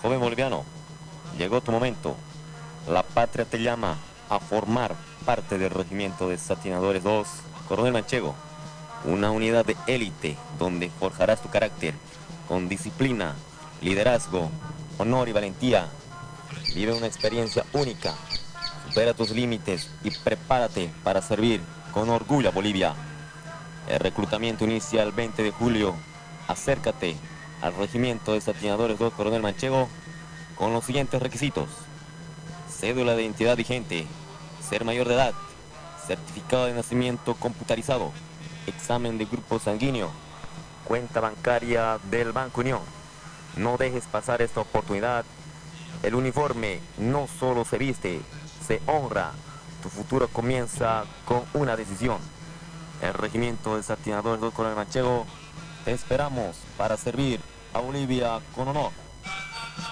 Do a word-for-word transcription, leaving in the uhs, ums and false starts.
Joven boliviano, llegó tu momento. La patria te llama a formar parte del regimiento de Satinadores dos, Coronel Manchego. Una unidad de élite donde forjarás tu carácter con disciplina, liderazgo, honor y valentía. Vive una experiencia única. Supera tus límites y prepárate para servir con orgullo a Bolivia. El reclutamiento inicia el veinte de julio. Acércate al regimiento de Satinadores dos, Coronel Manchego, con los siguientes requisitos: cédula de identidad vigente, ser mayor de edad, certificado de nacimiento computarizado, examen de grupo sanguíneo, cuenta bancaria del Banco Unión. No dejes pasar esta oportunidad. El uniforme no solo se viste, se honra. Tu futuro comienza con una decisión. El regimiento de Satinadores dos, Coronel Manchego, te esperamos para servir a Bolivia con honor.